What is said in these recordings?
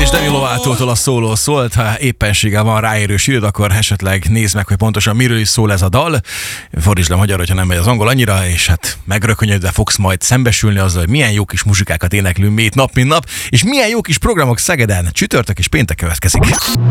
és Demi Lovától a szóló szólt, ha éppenséggel van ráérő sírod, akkor esetleg nézd meg, hogy pontosan miről is szól ez a dal. Fordítsd le magyarra, hogyha nem megy az angol annyira, és hát megrökönyödve fogsz majd szembesülni azzal, hogy milyen jó kis muzsikákat éneklünk mi itt nap, mint nap, és milyen jó kis programok Szegeden. Csütörtök és péntek következik.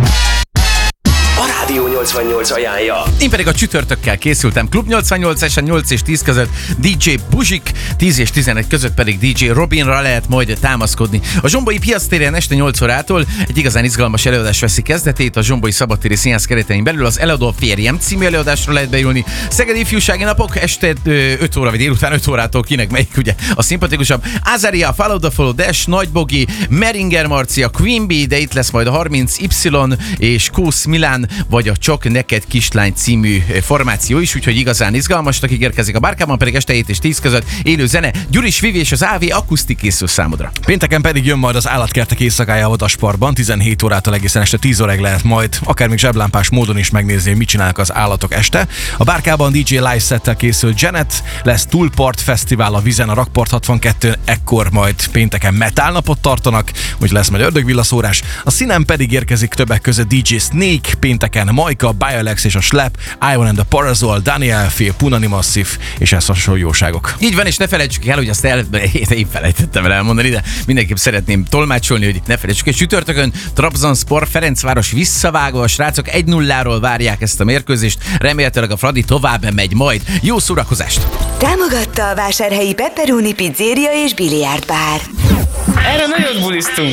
A Rádió 88 ajánlja. Én pedig a csütörtökkel készültem. Klub 88 esen 8 és 10 között DJ Buzsik, 10 és 11 között pedig DJ Robinra lehet majd támaszkodni. A Zsombói Piactéren este 8 órától egy igazán izgalmas előadás veszi kezdetét. A Zsombói Szabadtéri Színház keretein belül az Eladó a férjem című előadásra lehet bejönni. Szegedi Ifjúsági Napok este 5 óra, vagy délután 5 órától, kinek melyik ugye a szimpatikusabb. Azaria, Follow the Follow, Dash, Nagy Bogi, Meringer Marcia, Queen Bee, de itt lesz majd a 30Y és Kósz Milán, vagy a Csak neked kislány című formáció is, úgyhogy igazán izgalmasnak ígérkezik. A Bárkában pedig este 7 és 10 között élő zene. Gyuris Vivi és az AV akusztik készül számodra. Pénteken pedig jön majd az Állatkertek éjszakája a Vadasparkban, 17 órától egészen este 10 óráig lehet majd akár még zseblámpás módon is megnézni, hogy mit csinálnak az állatok este. A Bárkában DJ live settel készül Janet, lesz Túlpart Fesztivál a Vizen, a Rakpart 62, ekkor majd pénteken metal napot tartanak, hogy lesz majd ördögvillaszórás. A Színen pedig érkezik többek között DJ Snake, pénteken Majka, Bialex és a Slap, Ivan and the Parazol, Daniel Phil, Punani Massive és ez hasonló jóságok. Így van, és ne felejtsük el, hogy azt én felejtettem el elmondani, de mindenképp szeretném tolmácsolni, hogy ne felejtsük. És csütörtökön Trabzonspor Ferencváros visszavágó, a srácok 1-0-ról várják ezt a mérkőzést, remélhetőleg a Fradi tovább megy majd. Jó szórakozást! Támogatta a vásárhelyi Pepperoni Pizzeria és Biliárdbár. Erre nagyon bulisztunk.